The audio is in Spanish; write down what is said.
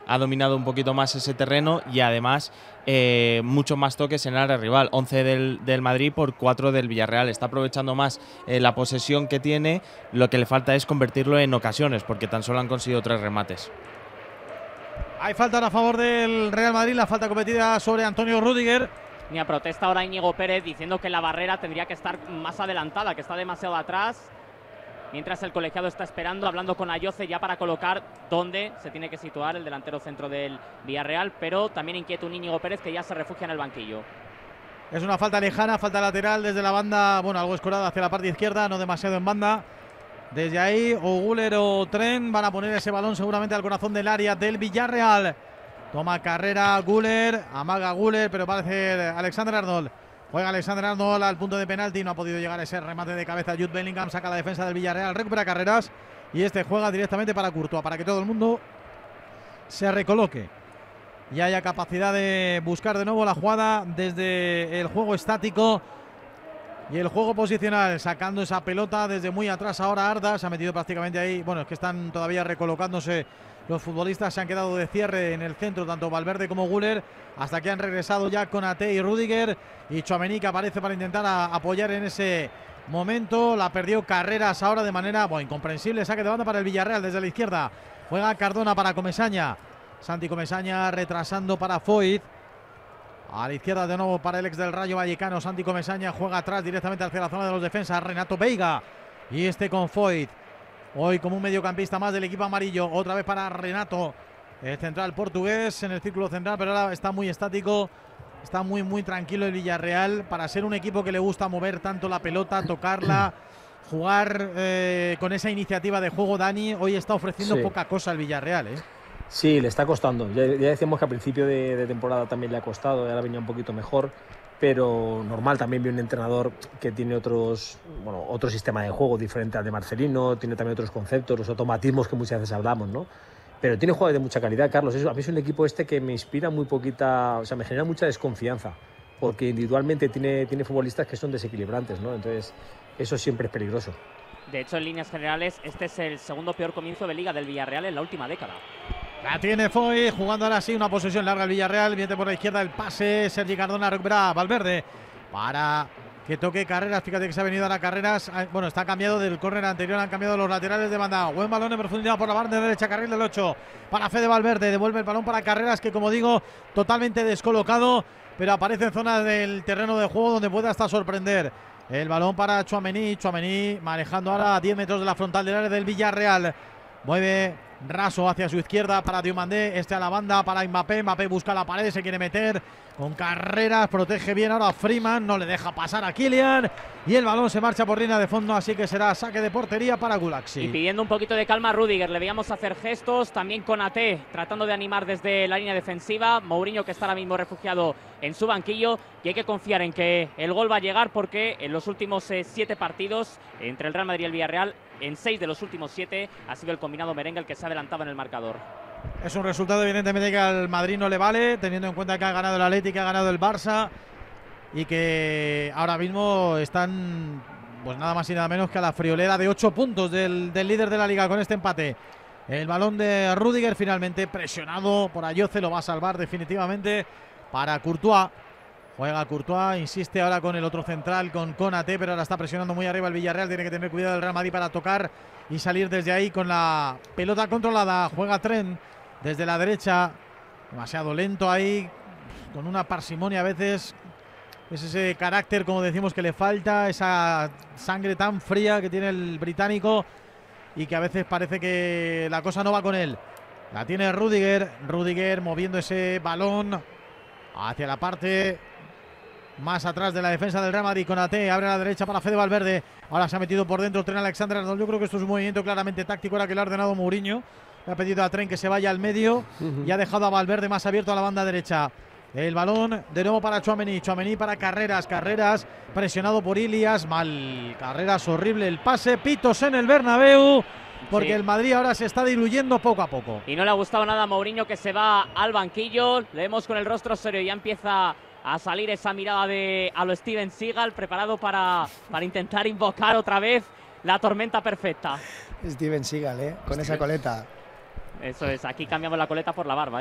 ha dominado un poquito más ese terreno y además muchos más toques en el área rival, 11 del Madrid por 4 del Villarreal. Está aprovechando más la posesión que tiene, lo que le falta es convertirlo en ocasiones, porque tan solo han conseguido 3 remates. Hay falta a favor del Real Madrid, la falta cometida sobre Antonio Rüdiger. Mira, protesta ahora Íñigo Pérez diciendo que la barrera tendría que estar más adelantada, que está demasiado atrás. Mientras el colegiado está esperando, hablando con Ayoce ya para colocar dónde se tiene que situar el delantero centro del Villarreal, pero también inquieta un Íñigo Pérez que ya se refugia en el banquillo. Es una falta lejana, falta lateral desde la banda, bueno, algo escorada hacia la parte izquierda, no demasiado en banda. Desde ahí, o Güler o Tren van a poner ese balón seguramente al corazón del área del Villarreal. Toma carrera Güler, amaga Güler, pero parece Alexander Arnold. Juega Alexander Arnold al punto de penalti, no ha podido llegar a ese remate de cabeza. Jude Bellingham saca la defensa del Villarreal, recupera carreras y este juega directamente para Courtois, para que todo el mundo se recoloque y haya capacidad de buscar de nuevo la jugada desde el juego estático y el juego posicional, sacando esa pelota desde muy atrás. Ahora Arda se ha metido prácticamente ahí. Bueno, es que están todavía recolocándose los futbolistas, se han quedado de cierre en el centro, tanto Valverde como Güler, hasta que han regresado ya Konaté y Rüdiger, y Tchouaméni que aparece para intentar apoyar en ese momento. La perdió Carreras ahora de manera incomprensible. Saque de banda para el Villarreal desde la izquierda. Juega Cardona para Comesaña. Santi Comesaña retrasando para Foyt. A la izquierda de nuevo para el ex del Rayo Vallecano. Santi Comesaña juega atrás directamente hacia la zona de los defensas. Renato Veiga. Y este con Foyt. Hoy como un mediocampista más del equipo amarillo. Otra vez para Renato. El central portugués en el círculo central, pero ahora está muy estático. Está muy tranquilo el Villarreal. Para ser un equipo que le gusta mover tanto la pelota, tocarla, jugar con esa iniciativa de juego, Dani, hoy está ofreciendo poca cosa el Villarreal, ¿eh? Sí, le está costando. Ya decíamos que a principio de temporada también le ha costado, ahora venía un poquito mejor, pero normal, también vi un entrenador que tiene otro sistema de juego diferente al de Marcelino, tiene también otros conceptos, los automatismos que muchas veces hablamos, ¿no? Pero tiene jugadores de mucha calidad, Carlos. A mí es un equipo que me inspira muy poquita, o sea, me genera mucha desconfianza, porque individualmente tiene futbolistas que son desequilibrantes, ¿no? Entonces, eso siempre es peligroso. De hecho, en líneas generales, este es el segundo peor comienzo de liga del Villarreal en la última década. La tiene Foyt, jugando ahora sí una posesión larga el Villarreal. Viene por la izquierda el pase. Sergi Cardona recupera Valverde para que toque Carreras. Fíjate que se ha venido ahora Carreras. Bueno, está cambiado del córner anterior. Han cambiado los laterales de banda. Buen balón en profundidad por la banda derecha. Carril del 8 para Fede Valverde. Devuelve el balón para Carreras, que como digo, totalmente descolocado, pero aparece en zona del terreno de juego donde puede hasta sorprender. El balón para Tchouaméni. Tchouaméni manejando ahora a 10 metros de la frontal del área del Villarreal. Mueve Raso hacia su izquierda para Diomandé, a la banda para Mbappé. Mbappé busca la pared, se quiere meter con Carreras, protege bien ahora Freeman, no le deja pasar a Kylian y el balón se marcha por línea de fondo, así que será saque de portería para Gulaxi. Y pidiendo un poquito de calma a Rüdiger, le veíamos hacer gestos, también Konaté tratando de animar desde la línea defensiva. Mourinho, que está ahora mismo refugiado en su banquillo, y hay que confiar en que el gol va a llegar, porque en los últimos 7 partidos entre el Real Madrid y el Villarreal, en 6 de los últimos 7 ha sido el combinado merengue el que se adelantaba en el marcador. Es un resultado evidentemente que al Madrid no le vale, teniendo en cuenta que ha ganado el Atleti, que ha ganado el Barça y que ahora mismo están pues nada más y nada menos que a la friolera de 8 puntos del líder de la liga con este empate. El balón de Rüdiger finalmente presionado por Ayoce, lo va a salvar definitivamente para Courtois. Juega Courtois, insiste ahora con el otro central, con Konaté, pero ahora está presionando muy arriba el Villarreal. Tiene que tener cuidado el Real Madrid para tocar y salir desde ahí con la pelota controlada. Juega Trent desde la derecha, demasiado lento ahí, con una parsimonia a veces. Es ese carácter, como decimos, que le falta, esa sangre tan fría que tiene el británico y que a veces parece que la cosa no va con él. La tiene Rüdiger moviendo ese balón hacia la parte más atrás de la defensa del Real Madrid. Konaté abre a la derecha para Fede Valverde. Ahora se ha metido por dentro Trent Alexander-Arnold. Yo creo que esto es un movimiento claramente táctico, ahora que le ha ordenado Mourinho. Le ha pedido a Trent que se vaya al medio y ha dejado a Valverde más abierto a la banda derecha. El balón de nuevo para Tchouaméni. Tchouaméni para Carreras. Carreras presionado por Ilias. Mal. Carreras, horrible el pase. Pitos en el Bernabéu, porque el Madrid ahora se está diluyendo poco a poco. Y no le ha gustado nada a Mourinho, que se va al banquillo. Le vemos con el rostro serio y ya empieza a salir esa mirada a lo Steven Seagal, preparado para intentar invocar otra vez la tormenta perfecta. Steven Seagal, con esa coleta. Eso es, aquí cambiamos la coleta por la barba.